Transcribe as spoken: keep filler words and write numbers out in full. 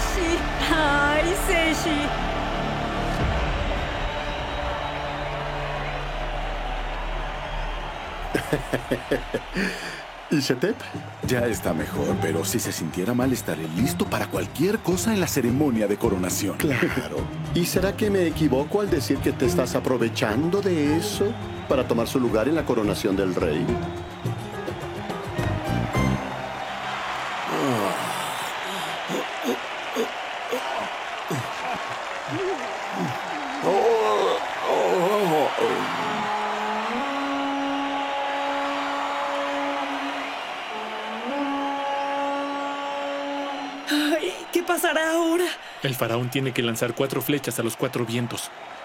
Seishi. Ay, Seishi. ¿Y Shetep? Ya está mejor, pero si se sintiera mal estaré listo para cualquier cosa en la ceremonia de coronación. Claro. ¿Y será que me equivoco al decir que te estás aprovechando de eso para tomar su lugar en la coronación del rey? Ay, ¿qué pasará ahora? El faraón tiene que lanzar cuatro flechas a los cuatro vientos.